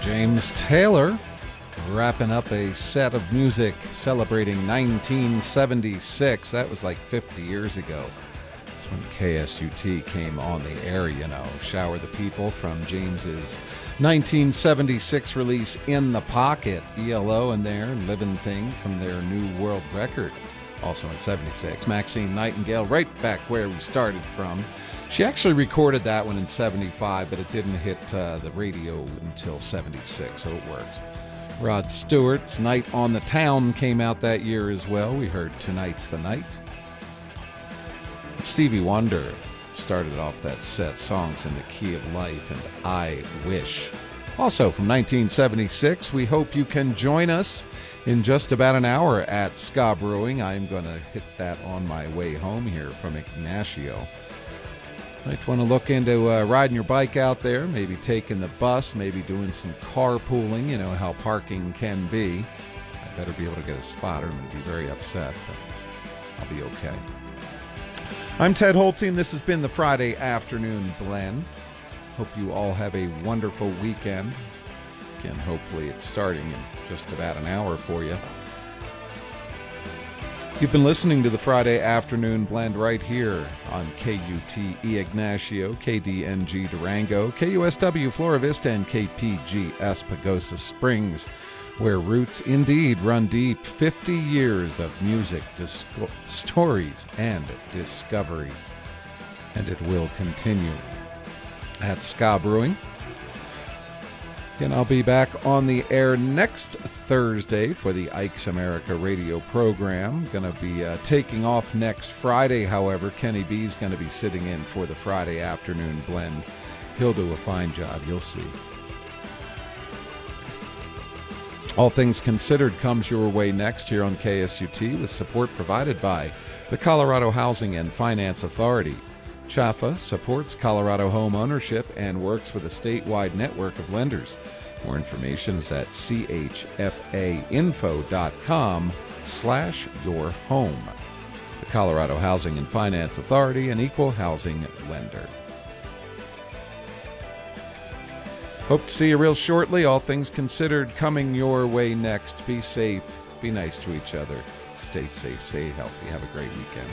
James Taylor wrapping up a set of music celebrating 1976. That was like 50 years ago. That's when KSUT came on the air, Shower the People from James's 1976 release In the Pocket. ELO in there, Living Thing from their new world record, also in 76. Maxine Nightingale, right back where we started from. She actually recorded that one in 75, but it didn't hit the radio until 76, so it works. Rod Stewart's Night on the Town came out that year as well. We heard Tonight's the Night. Stevie Wonder started off that set, Songs in the Key of Life and I Wish. Also from 1976, we hope you can join us in just about an hour at Ska Brewing. I'm going to hit that on my way home here from Ignacio. Might want to look into riding your bike out there, maybe taking the bus, maybe doing some carpooling. You know how parking can be. I better be able to get a spot or I'm going to be very upset, but I'll be okay. I'm Ted Holting. This has been the Friday Afternoon Blend. Hope you all have a wonderful weekend. Again, hopefully it's starting in just about an hour for you. You've been listening to the Friday Afternoon Blend right here on KUTE Ignacio, KDNG Durango, KUSW Flora Vista, and KPGS Pagosa Springs, where roots indeed run deep. 50 years of music, stories, and discovery. And it will continue at Ska Brewing. And I'll be back on the air next Thursday for the Ike's America radio program. Going to be taking off next Friday, however. Kenny B's going to be sitting in for the Friday Afternoon Blend. He'll do a fine job, you'll see. All Things Considered comes your way next here on KSUT with support provided by the Colorado Housing and Finance Authority. CHAFA supports Colorado home ownership and works with a statewide network of lenders. More information is at chfainfo.com/yourhome. The Colorado Housing and Finance Authority, an equal housing lender. Hope to see you real shortly. All Things Considered coming your way next. Be safe. Be nice to each other. Stay safe. Stay healthy. Have a great weekend.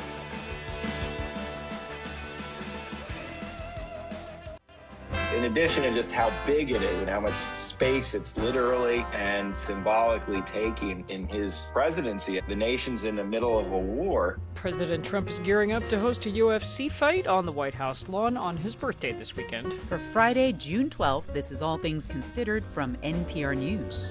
In addition to just how big it is and how much space it's literally and symbolically taking in his presidency, the nation's in the middle of a war. President Trump is gearing up to host a UFC fight on the White House lawn on his birthday this weekend. For Friday, June 12th, this is All Things Considered from NPR News.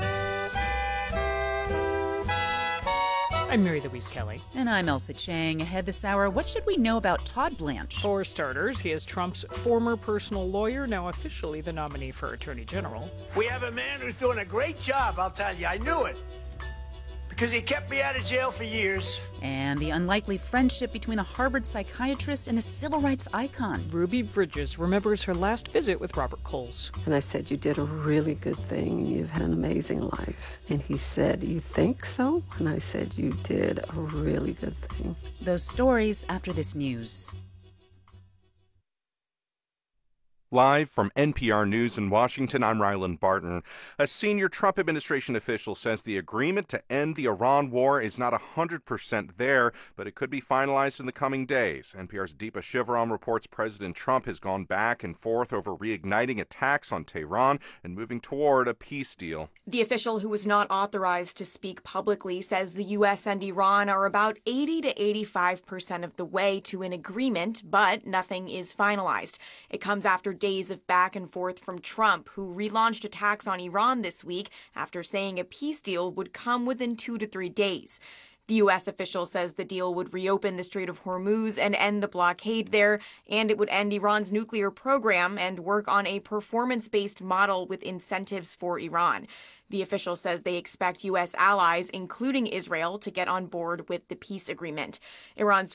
I'm Mary Louise Kelly. And I'm Elsa Chang. Ahead this hour, what should we know about Todd Blanche? For starters, he is Trump's former personal lawyer, now officially the nominee for Attorney General. We have a man who's doing a great job, I'll tell you. I knew it. Because he kept me out of jail for years. And the unlikely friendship between a Harvard psychiatrist and a civil rights icon. Ruby Bridges remembers her last visit with Robert Coles. And I said, you did a really good thing. You've had an amazing life. And he said, you think so? And I said, you did a really good thing. Those stories after this news. Live from NPR News in Washington, I'm Ryland Barton. A senior Trump administration official says the agreement to end the Iran war is not 100% there, but it could be finalized in the coming days. NPR's Deepa Shivaram reports President Trump has gone back and forth over reigniting attacks on Tehran and moving toward a peace deal. The official, who was not authorized to speak publicly, says the U.S. and Iran are about 80 to 85% of the way to an agreement, but nothing is finalized. It comes after days of back and forth from Trump, who relaunched attacks on Iran this week after saying a peace deal would come within 2 to 3 days. The U.S. official says the deal would reopen the Strait of Hormuz and end the blockade there, and it would end Iran's nuclear program and work on a performance-based model with incentives for Iran. The official says they expect U.S. allies, including Israel, to get on board with the peace agreement. Iran's